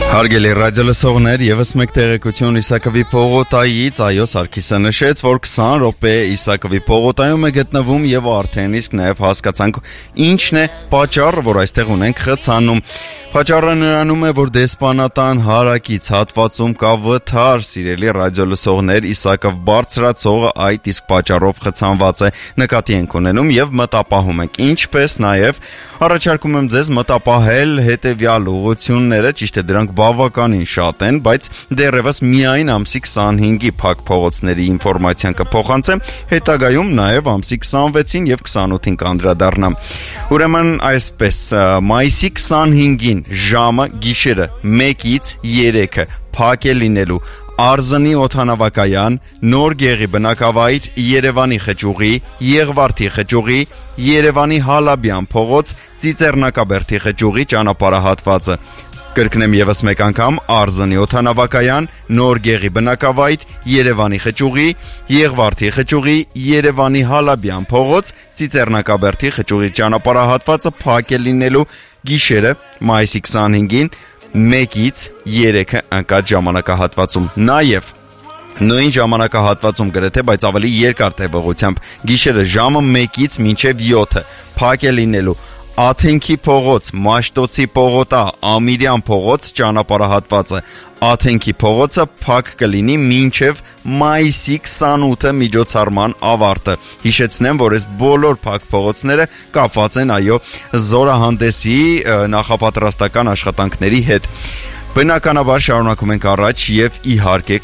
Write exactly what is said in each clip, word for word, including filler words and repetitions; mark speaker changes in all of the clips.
Speaker 1: Հարգելի ռադիոլսողներ, եւս մեկ տեղեկություն Իսակովի փողոտայից, այո, Սարգիսը նշեց, որ քսան րոպե Իսակովի փողոտայում է գտնվում եւ արդեն իսկ նաեւ հասկացանք ինչն է պատճառը, որ այստեղ ունենք խցանում։ Պատճառը նրանում է, որ դեսպանատան հարակից հատվածում կա վթար, սիրելի ռադիոլսողներ, Իսակով բարձրացողը այդ իսկ պատճառով խցանված է, նկատի ենք ունենում եւ մտապահում ենք, ինչպես նաեւ առաջարկում եմ ձեզ մտապահել հետեւյալ ուղղությունները, ճիշտ է դրանք բավականին շատ են, բայց դեռևս միայն ամսի քսանհինգի փակ փողոցների ինֆորմացիան կփոխանցեմ, հետագայում նաև ամսի քսանվեցին եւ քսանութին կանդրադառնամ։ Ուրեմն այսպես, մայիսի քսանհինգին ժամը գիշերը մեկից երեքը փակ է լինելու Արզնի օդանավակայան, Նոր Գեղի բնակավայր, Երևանի խճուղի, Եղվարդի խճուղի, Երևանի Հալաբյան փողոց, Ծիծեռնակաբերդի խճուղի ճանապարհահատվածը։ Կրկնեմ եւս մեկ անգամ, Արզնի օդանավակայան, Նոր Գեղի բնակավայր, Երևանի խճուղի, Եղվարդի խճուղի, Երևանի Հալաբյան փողոց, Ծիծեռնակաբերդի խճուղի ճանապարհահատվածը փակ է լինելու գիշերը մայիսի քսանհինգին մեկից երեքը ընկած ժամանակահատվածում։ Նաև նույն ժամանակահատվածում գրեթե, բայց ավելի երկար տևողությամբ գիշերը ժամը մեկից մինչև յոթը փակ է լինելու Աթենքի փողոց, Մաշտոցի պողոտա, Ամիրյան փողոց ճանապարհահատվածը։ Աթենքի փողոցը փակ կլինի մինչև մայիսի քսանութը միջոցառման ավարտը։ Հիշեցնեմ, որ այս բոլոր փակ փողոցները կապված են այո զորահանդեսի նախապատրաստական աշխատանքների հետ։ Բնականաբար շարունակում ենք առաջ եւ իհարկե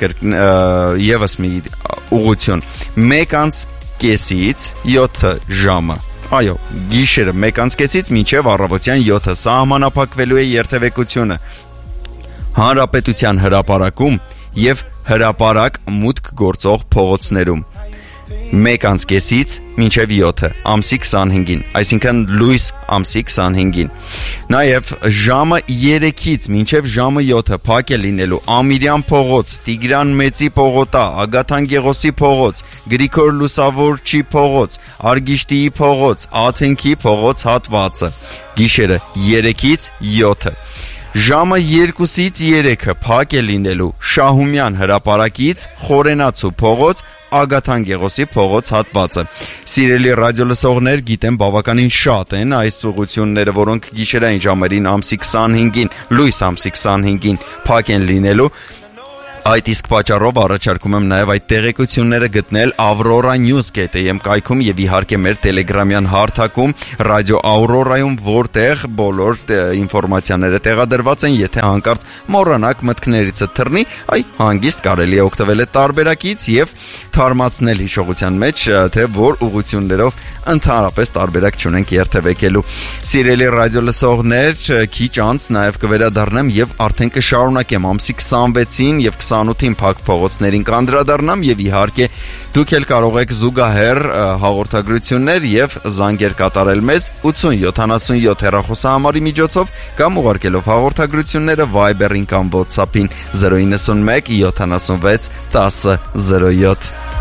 Speaker 1: եւս մի ուղղություն։ մեկ անց կեսից յոթ ժամը Այո, գիշերը մեկ անց կեսից մինչև առավոտյան յոթը սահմանափակվելու է երթևեկությունը Հանրապետության հրապարակում եւ հրապարակ մուտք գործող փողոցներում մեկ անց կեսից մինչև յոթը ամսի քսանհինգին, այսինքն լույս ամսի քսանհինգին։ Նաև ժամը երեքից մինչև ժամը յոթը փակ է լինելու Ամիրյան փողոց, Տիգրան Մեծի պողոտա, Ագաթան Գեղոսի փողոց, Գրիգոր Լուսավորչի փողոց, Արգիշտիի փողոց, Աթենքի փողոց հատվածը։ Գիշերը երեքից յոթը Ժամը երկուսից երեքը փակ է լինելու Շահումյան հրապարակից Խորենացու փողոց Ագաթան Գեղոսի փողոց հատվածը։ Սիրելի ռադիոլսողներ, գիտեմ բավականին շատ են այս ուղղությունները, որոնք գիշերային ժամերին ամսի քսանհինգին, լույս ամսի քսանհինգին փակ են լինելու։ Այդ իսկ պատճառով առաջարկում եմ նաև այդ տեղեկությունները գտնել Aurora News.am կայքում եւ իհարկե մեր Telegram-յան հարթակում Ռադիո Aurora-ում, որտեղ բոլոր ինֆորմացիաները տեղադրված են, եթե հանկարծ մոռանաք մտքներիցը թռնի, այ հանգիստ կարելի է օգտվել այդ տարբերակից եւ թարմացնել հիշողության մեջ, թե որ ուղղություններով ընդհանրապես տարբերակ չունենք երթևեկելու։ Սիրելի ռադիոլսողներ, քիչ անց նաև կվերադառնամ եւ արդեն կշարունակեմ ամսի քսանվեցին եւ քսանութին փակ փողոցներին կանդրադառնամ եւ իհարկե դուք էլ կարող եք զուգահեռ հաղորդագրություններ եւ զանգեր կատարել մեզ ութ յոթ յոթանասունյոթ հեռախոսահամարի միջոցով կամ ուղարկելով հաղորդագրությունները Viber-ին կամ WhatsApp-ին զրո իննսունմեկ յոթանասունվեց տասը զրո յոթ